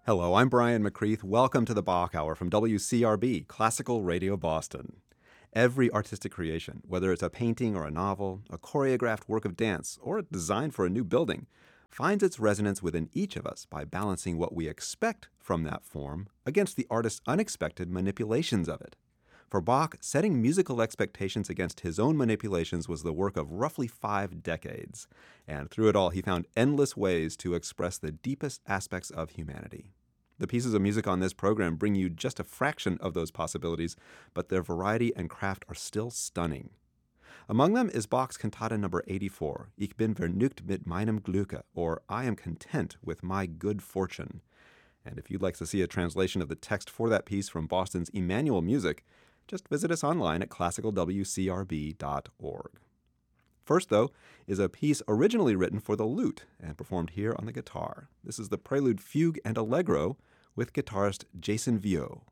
Hello, I'm Brian McCreath. Welcome to the Bach Hour from WCRB, Classical Radio Boston. Every artistic creation, whether it's a painting or a novel, a choreographed work of dance, or a design for a new building, finds its resonance within each of us by balancing what we expect from that form against the artist's unexpected manipulations of it. For Bach, setting musical expectations against his own manipulations was the work of roughly 5 decades, and through it all he found endless ways to express the deepest aspects of humanity. The pieces of music on this program bring you just a fraction of those possibilities, but their variety and craft are still stunning. Among them is Bach's Cantata No. 84, Ich bin vergnügt mit meinem Glücke, or I am content with my good fortune. And if you'd like to see a translation of the text for that piece from Boston's Emmanuel Music, just visit us online at classicalwcrb.org. First, though, is a piece originally written for the lute and performed here on the guitar. This is the Prelude Fugue and Allegro with guitarist Jason Viau.